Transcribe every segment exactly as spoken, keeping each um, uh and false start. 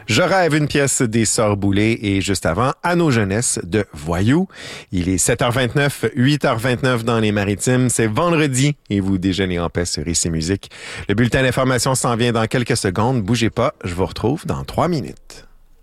Je rêve, une pièce des Sœurs Boulay et juste avant, À nos jeunesses de Voyou. Il est sept heures vingt-neuf, huit heures vingt-neuf dans les Maritimes. C'est vendredi et vous déjeunez en paix sur Ici Musique. Le bulletin d'information s'en vient dans quelques secondes. Bougez pas, je vous retrouve dans trois minutes.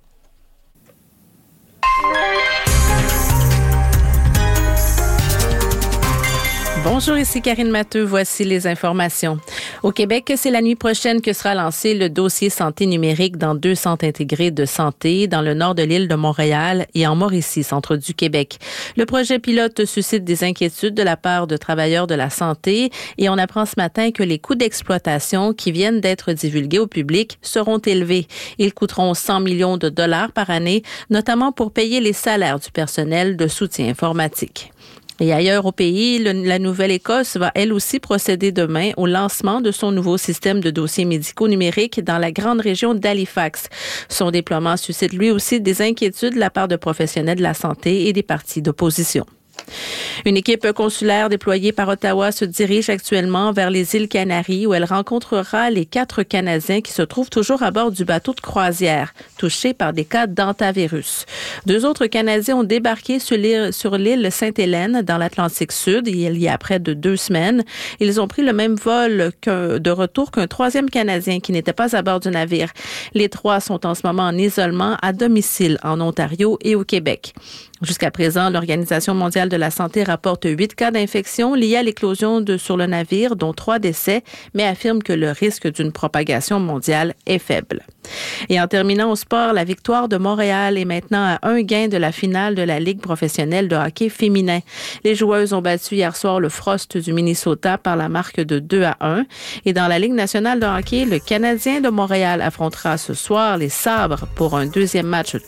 Bonjour, ici Karine Matteux. Voici les informations. Au Québec, c'est la nuit prochaine que sera lancé le dossier santé numérique dans deux centres intégrés de santé, dans le nord de l'île de Montréal et en Mauricie, centre du Québec. Le projet pilote suscite des inquiétudes de la part de travailleurs de la santé et on apprend ce matin que les coûts d'exploitation qui viennent d'être divulgués au public seront élevés. Ils coûteront cent millions de dollars par année, notamment pour payer les salaires du personnel de soutien informatique. Et ailleurs au pays, le, la Nouvelle-Écosse va elle aussi procéder demain au lancement de son nouveau système de dossiers médicaux numériques dans la grande région d'Halifax. Son déploiement suscite lui aussi des inquiétudes de la part de professionnels de la santé et des partis d'opposition. Une équipe consulaire déployée par Ottawa se dirige actuellement vers les îles Canaries où elle rencontrera les quatre Canadiens qui se trouvent toujours à bord du bateau de croisière, touchés par des cas d'hantavirus. Deux autres Canadiens ont débarqué sur l'île, sur l'île Sainte-Hélène dans l'Atlantique Sud il y a près de deux semaines. Ils ont pris le même vol qu'un, de retour qu'un troisième Canadien qui n'était pas à bord du navire. Les trois sont en ce moment en isolement à domicile en Ontario et au Québec. Jusqu'à présent, l'Organisation mondiale de la santé rapporte huit cas d'infection liés à l'éclosion de, sur le navire, dont trois décès, mais affirme que le risque d'une propagation mondiale est faible. Et en terminant au sport, la victoire de Montréal est maintenant à un gain de la finale de la Ligue professionnelle de hockey féminin. Les joueuses ont battu hier soir le Frost du Minnesota par la marque de deux à un. Et dans la Ligue nationale de hockey, le Canadien de Montréal affrontera ce soir les Sabres pour un deuxième match